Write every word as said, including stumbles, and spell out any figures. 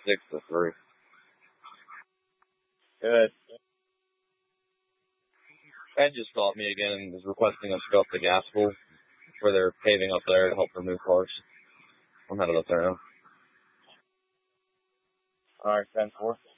six to three. Good. Ed just called me again and was requesting us to go up to Gaskell, where they're paving up there to help remove cars. I'm headed up there now. All right, ten four.